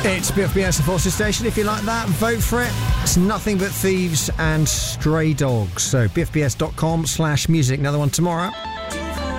It's BFBS, the Forces Station. If you like that, vote for it. It's Nothing But Thieves and Stray Dogs. So BFBS.com/music. Another one tomorrow.